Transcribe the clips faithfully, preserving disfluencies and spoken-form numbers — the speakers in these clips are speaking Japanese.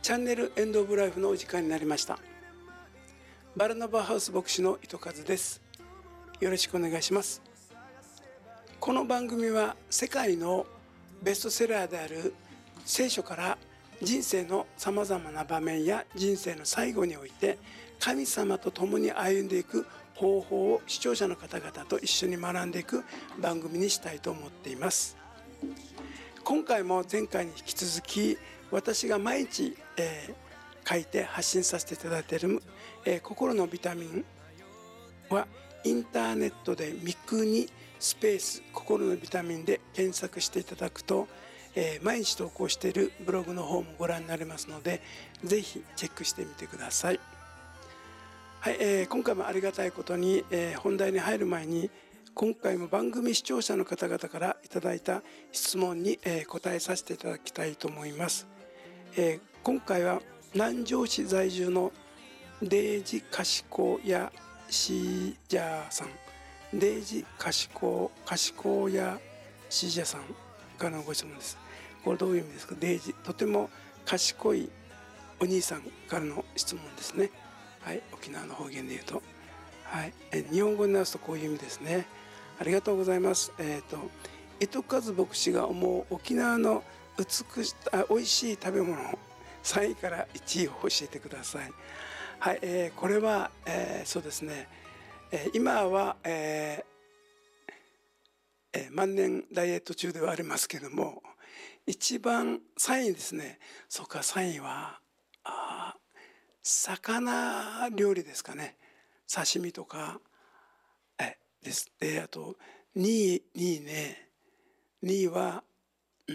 チャンネルエンドオブライフのお時間になりました。バルナバハウス牧師の糸数です。よろしくお願いします。この番組は世界のベストセラーである聖書から人生のさまざまな場面や人生の最後において神様と共に歩んでいく方法を視聴者の方々と一緒に学んでいく番組にしたいと思っています。今回も前回に引き続き私が毎日、えー、書いて発信させていただいている、えー、心のビタミンはインターネットで三国スペース心のビタミンで検索していただくと、えー、毎日投稿しているブログの方もご覧になれますので、ぜひチェックしてみてください。はい、えー、今回もありがたいことに、えー、本題に入る前に今回も番組視聴者の方々からいただいた質問に、えー、答えさせていただきたいと思います。えー、今回は南城市在住のデイジ賢屋シージャーさん、デイジ賢賢屋シージャーさんからのご質問です。これどういう意味ですか？デイジ、とても賢いお兄さんからの質問ですね。はい、沖縄の方言で言うと、はい、え日本語に直すとこういう意味ですね。ありがとうございます。えっ、ー、と糸数牧師が思う沖縄の美しあ美味しい食べ物さんいからいちいを教えてください。はい、えー、これは、えー、そうですね、えー、今は、えーえー、万年ダイエット中ではありますけども、一番さんいですね。そうか、さんいはあ魚料理ですかね。刺身とかえです。で、あとにい、にいね、にいは、うん、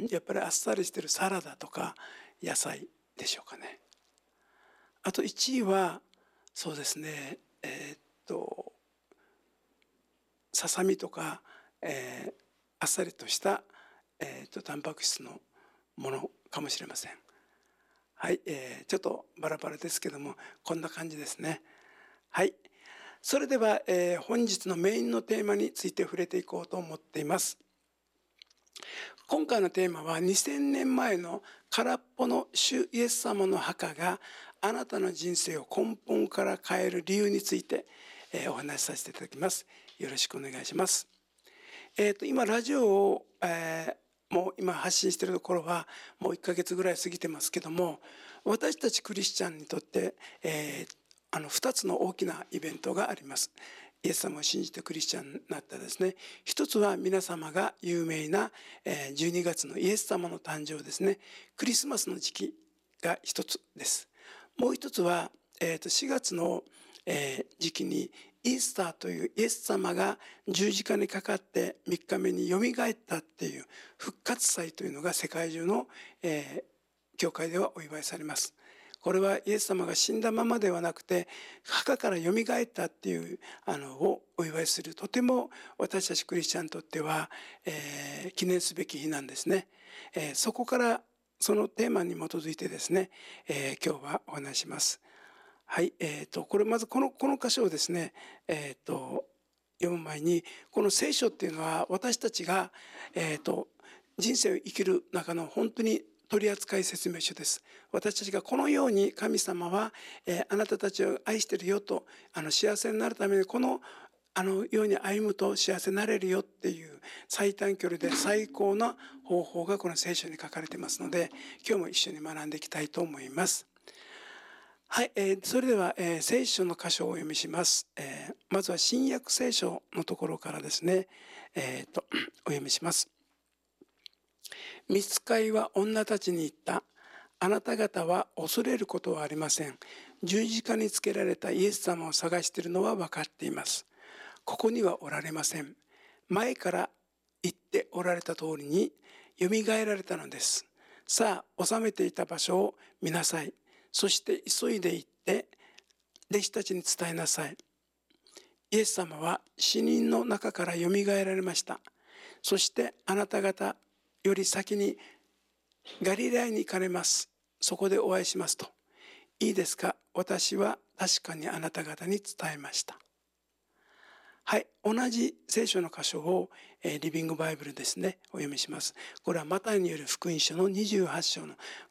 やっぱりあっさりしてるサラダとか野菜でしょうかね。あといちいはそうですね、えー、っとささみとか、えー、あっさりとした、えー、っとタンパク質のものかもしれません。はい、えー、ちょっとバラバラですけどもこんな感じですね。はい、それでは、えー、本日のメインのテーマについて触れていこうと思っています。今回のテーマはにせんねんまえの空っぽの主イエス様の墓があなたの人生を根本から変える理由について、えー、お話しさせていただきます。よろしくお願いします。えーと、今ラジオを、えー、もう今発信しているところはもういっかげつぐらい過ぎてますけども、私たちクリスチャンにとって、えー、あのふたつの大きなイベントがあります。イエス様を信じてクリスチャンになったですね。一つは皆様が有名なじゅうにがつのイエス様の誕生ですね。クリスマスの時期が一つです。もう一つは、えー、としがつの、えー、時期にイースターというイエス様が十字架にかかってみっかめによみがえったっていう復活祭というのが世界中の、えー、教会ではお祝いされます。これはイエス様が死んだままではなくて墓からよみがえったっていうあのをお祝いする、とても私たちクリスチャンにとっては、えー、記念すべき日なんですね。えー、そこからそのテーマに基づいてですね、えー、今日はお話します。はい、えー、とこれまずこのこの箇所をですね、えー、と読む前に、この聖書っていうのは私たちが、えー、と人生を生きる中の本当に取扱説明書です。私たちがこのように神様は、えー、あなたたちを愛してるよと、あの幸せになるためにこのあのように歩むと幸せになれるよっていう最短距離で最高な方法がこの聖書に書かれていますので、今日も一緒に学んでいきたいと思います。はい、えー、それでは、えー、聖書の箇所をお読みします。えー、まずは新約聖書のところからですね、えー、とお読みします。御使いは女たちに言った。あなた方は恐れることはありません。十字架につけられたイエス様を探しているのは分かっています。ここにはおられません。前から言っておられた通りによみがえられたのです。さあ、治めていた場所を見なさい。そして急いで行って弟子たちに伝えなさい。イエス様は死人の中からよみがえられました。そしてあなた方より先にガリラヤに行かれます。そこでお会いしますと。いいですか？私は確かにあなた方に伝えました。はい、同じ聖書の箇所を、えー、リビングバイブルですね、お読みします。これはマタイによる福音書のにじゅうはち章の